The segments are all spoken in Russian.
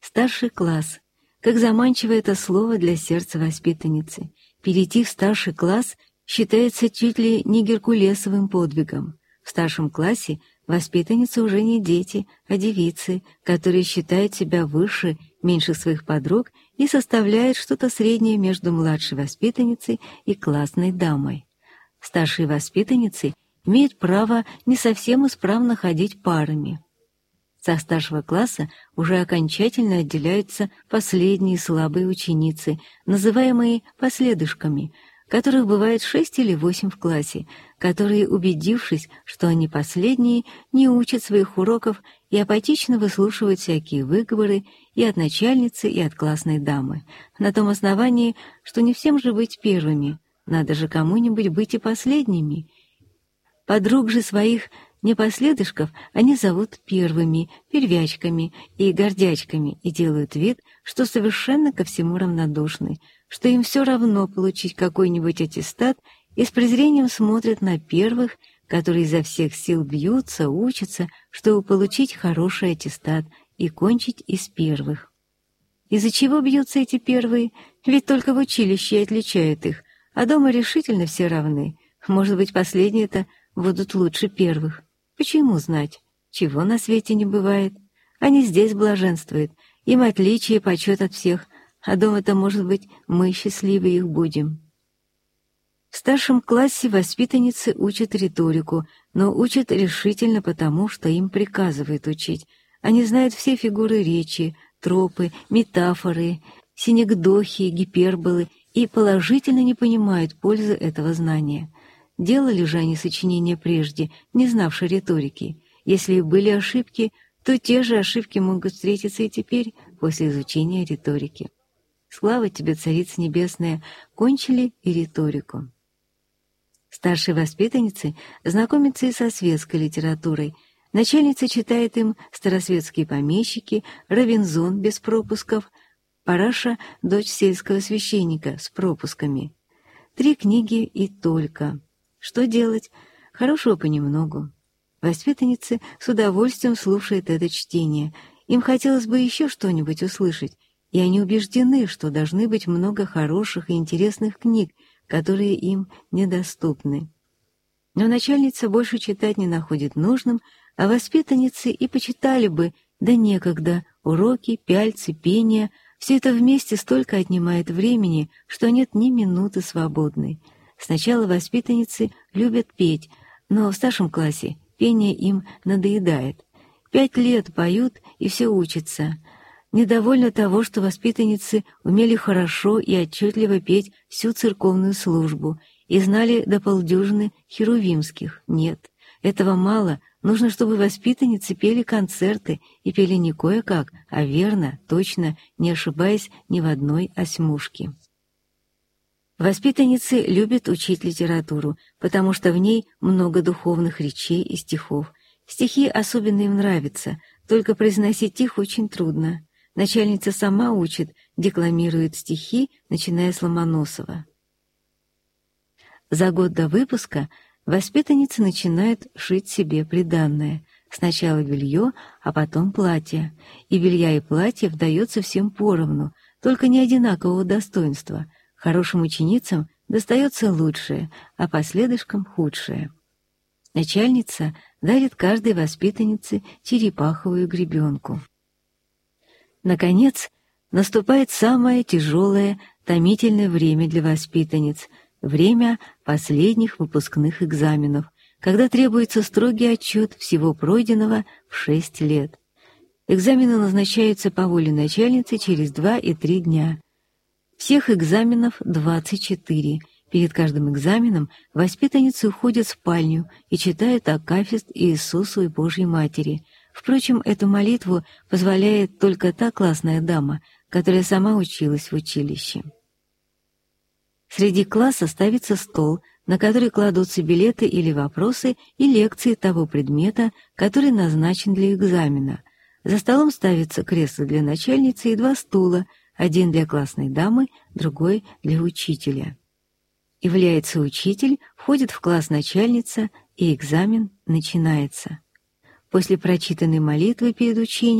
Старший класс. Как заманчиво это слово для сердца воспитанницы. Перейти в старший класс считается чуть ли не геркулесовым подвигом. В старшем классе воспитанницы уже не дети, а девицы, которые считают себя выше меньших своих подруг и составляют что-то среднее между младшей воспитанницей и классной дамой. Старшие воспитанницы имеют право не совсем исправно ходить парами. Со старшего класса уже окончательно отделяются последние слабые ученицы, называемые последышками, которых бывает 6 или 8 в классе, которые, убедившись, что они последние, не учат своих уроков и апатично выслушивают всякие выговоры и от начальницы, и от классной дамы, на том основании, что не всем же быть первыми, надо же кому-нибудь быть и последними. Подруг же своих непоследышков они зовут первыми, первячками и гордячками и делают вид, что совершенно ко всему равнодушны, что им все равно получить какой-нибудь аттестат, и с презрением смотрят на первых, которые изо всех сил бьются, учатся, чтобы получить хороший аттестат и кончить из первых. Из-за чего бьются эти первые? Ведь только в училище и отличают их, а дома решительно все равны. Может быть, последние-то будут лучше первых. Почему знать? Чего на свете не бывает? Они здесь блаженствуют, им отличие и почет от всех, а дома-то, может быть, мы счастливы их будем. В старшем классе воспитанницы учат риторику, но учат решительно потому, что им приказывают учить. Они знают все фигуры речи, тропы, метафоры, синекдохи, гиперболы и положительно не понимают пользы этого знания. Делали же они сочинения прежде, не знавшие риторики. Если и были ошибки, то те же ошибки могут встретиться и теперь, после изучения риторики. Слава тебе, Царица Небесная, кончили и риторику. Старшие воспитанницы знакомятся и со светской литературой. Начальница читает им «Старосветские помещики», «Равензон» без пропусков, «Параша, дочь сельского священника» с пропусками. 3 книги и только. Что делать? Хорошего понемногу. Воспитанницы с удовольствием слушают это чтение. Им хотелось бы еще что-нибудь услышать, и они убеждены, что должны быть много хороших и интересных книг, которые им недоступны. Но начальница больше читать не находит нужным, а воспитанницы и почитали бы, да некогда, уроки, пяльцы, пение — все это вместе столько отнимает времени, что нет ни минуты свободной. Сначала воспитанницы любят петь, но в старшем классе пение им надоедает. 5 лет поют и все учатся. Недовольно того, что воспитанницы умели хорошо и отчетливо петь всю церковную службу и знали до полдюжины херувимских. Нет, этого мало. Нужно, чтобы воспитанницы пели концерты и пели не кое-как, а верно, точно, не ошибаясь ни в одной осьмушке. Воспитанницы любят учить литературу, потому что в ней много духовных речей и стихов. Стихи особенно им нравятся, только произносить их очень трудно. Начальница сама учит, декламирует стихи, начиная с Ломоносова. За год до выпуска воспитанницы начинают шить себе приданное. Сначала белье, а потом платье. И белья и платья вдается всем поровну, только не одинакового достоинства. Хорошим ученицам достается лучшее, а последышкам худшее. Начальница дарит каждой воспитаннице черепаховую гребенку. Наконец, наступает самое тяжелое, томительное время для воспитанниц — время последних выпускных экзаменов, когда требуется строгий отчет всего пройденного в 6 лет. Экзамены назначаются по воле начальницы через 2 и 3 дня. Всех экзаменов 24. Перед каждым экзаменом воспитанницы уходят в спальню и читают акафист Иисусу и Божьей Матери. Впрочем, эту молитву позволяет только та классная дама, которая сама училась в училище. Среди класса ставится стол, на который кладутся билеты или вопросы и лекции того предмета, который назначен для экзамена. За столом ставится кресло для начальницы и 2 стула, один для классной дамы, другой для учителя. Является учитель, входит в класс начальница, и экзамен начинается. После прочитанной молитвы перед учением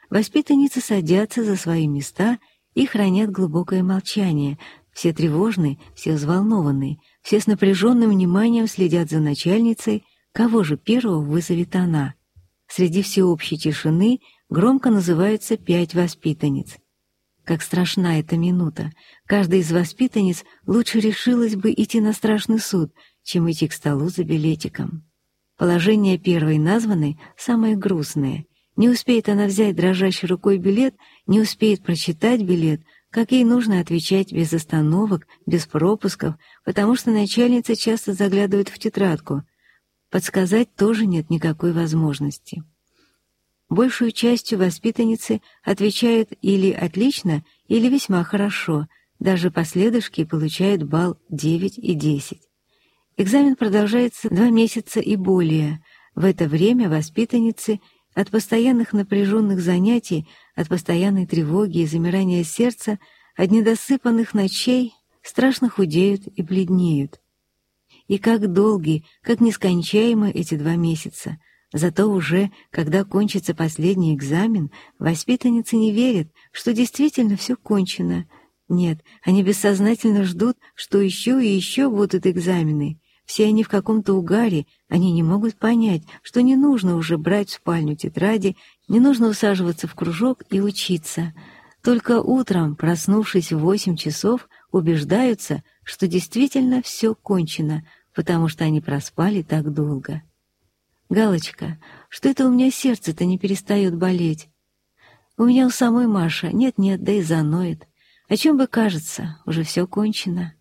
Воспитанницы садятся за свои места и хранят глубокое молчание. Все тревожны, все взволнованы, все с напряженным вниманием следят за начальницей, кого же первого вызовет она. Среди всеобщей тишины громко называются 5 воспитанниц. Как страшна эта минута! Каждая из воспитанниц лучше решилась бы идти на страшный суд, чем идти к столу за билетиком. Положение первой названной самое грустное. Не успеет она взять дрожащей рукой билет, не успеет прочитать билет, как ей нужно отвечать без остановок, без пропусков, потому что начальница часто заглядывает в тетрадку. Подсказать тоже нет никакой возможности. Большую частью воспитанницы отвечают или отлично, или весьма хорошо, даже последышки получают балл 9 и 10. Экзамен продолжается 2 месяца и более. В это время воспитанницы от постоянных напряженных занятий, от постоянной тревоги и замирания сердца, от недосыпанных ночей страшно худеют и бледнеют. И как долги, как нескончаемы эти 2 месяца. Зато уже, когда кончится последний экзамен, воспитанницы не верят, что действительно все кончено. Нет, они бессознательно ждут, что еще и еще будут экзамены. Все они в каком-то угаре, они не могут понять, что не нужно уже брать в спальню тетради, не нужно усаживаться в кружок и учиться. Только утром, проснувшись в 8 часов, убеждаются, что действительно все кончено, потому что они проспали так долго. «Галочка, что это у меня сердце-то не перестает болеть? У меня у самой Маша нет-нет, да и заноет. О чем бы кажется, уже все кончено».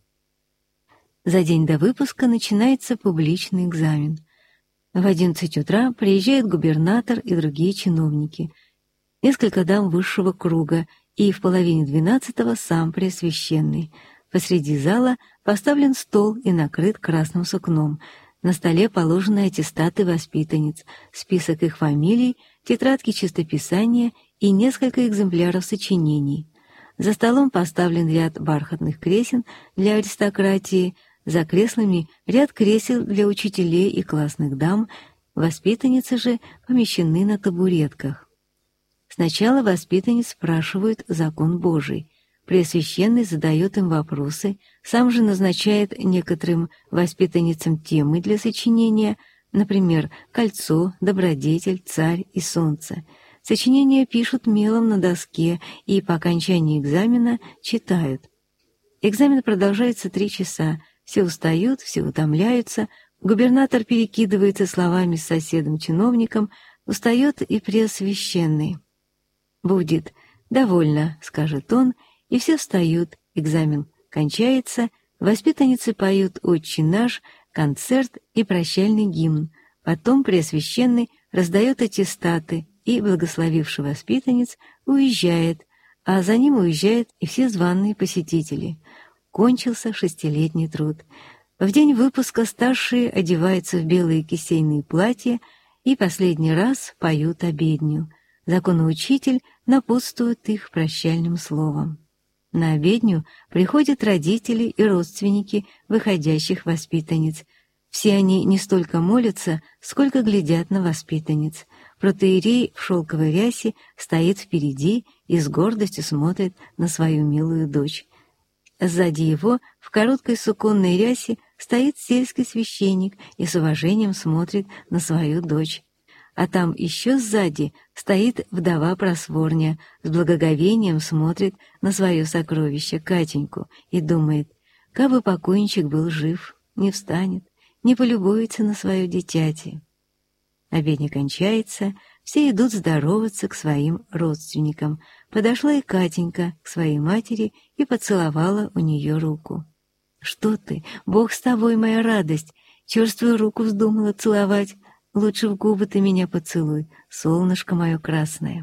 За день до выпуска начинается публичный экзамен. В 11 утра приезжает губернатор и другие чиновники, несколько дам высшего круга, и в половине 12-го сам Преосвященный. Посреди зала поставлен стол и накрыт красным сукном. На столе положены аттестаты воспитанниц, список их фамилий, тетрадки чистописания и несколько экземпляров сочинений. За столом поставлен ряд бархатных кресен для аристократии, за креслами ряд кресел для учителей и классных дам, воспитанницы же помещены на табуретках. Сначала воспитанниц спрашивают закон Божий. Преосвященный задает им вопросы, сам же назначает некоторым воспитанницам темы для сочинения, например, «Кольцо», «Добродетель», «Царь» и «Солнце». Сочинения пишут мелом на доске и по окончании экзамена читают. Экзамен продолжается 3 часа, все устают, все утомляются, губернатор перекидывается словами с соседом-чиновником, устает и Преосвященный. «Будет. Довольно», — скажет он, и все встают, экзамен кончается, воспитанницы поют «Отче наш», концерт и прощальный гимн. Потом Преосвященный раздает аттестаты и, благословивший воспитанниц, уезжает, а за ним уезжают и все званые посетители. Кончился 6-летний труд. В день выпуска старшие одеваются в белые кисейные платья и последний раз поют обедню. Законоучитель напутствует их прощальным словом. На обедню приходят родители и родственники выходящих воспитанниц. Все они не столько молятся, сколько глядят на воспитанниц. Протоиерей в шелковой рясе стоит впереди и с гордостью смотрит на свою милую дочь. Сзади его, в короткой суконной рясе, стоит сельский священник и с уважением смотрит на свою дочь. А там еще сзади стоит вдова Просворня, с благоговением смотрит на свое сокровище Катеньку и думает, как бы покойничек был жив, не встанет, не полюбуется на свое дитяти. Обедня кончается, все идут здороваться к своим родственникам. Подошла и Катенька к своей матери и поцеловала у нее руку. «Что ты, Бог с тобой, моя радость! Черствую руку вздумала целовать. Лучше в губы ты меня поцелуй, солнышко мое красное».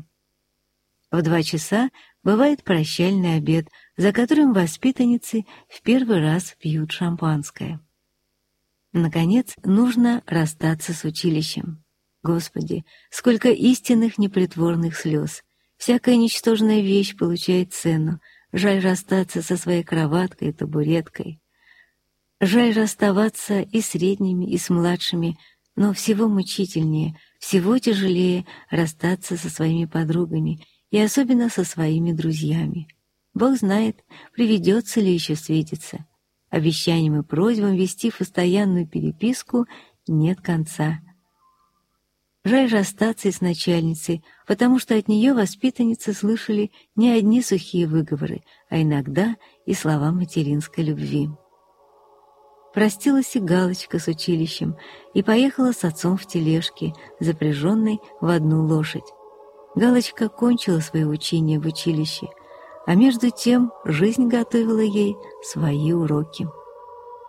В 2 часа бывает прощальный обед, за которым воспитанницы в первый раз пьют шампанское. Наконец, нужно расстаться с училищем. Господи, сколько истинных непритворных слез! Всякая ничтожная вещь получает цену. Жаль расстаться со своей кроваткой и табуреткой. Жаль расставаться и с средними, и с младшими, но всего мучительнее, всего тяжелее расстаться со своими подругами и особенно со своими друзьями. Бог знает, приведется ли еще свидеться. Обещаниям и просьбам вести постоянную переписку нет конца. Жаль расстаться и с начальницей, потому что от нее воспитанницы слышали не одни сухие выговоры, а иногда и слова материнской любви. Простилась и Галочка с училищем и поехала с отцом в тележке, запряженной в одну лошадь. Галочка кончила свое учение в училище, а между тем жизнь готовила ей свои уроки.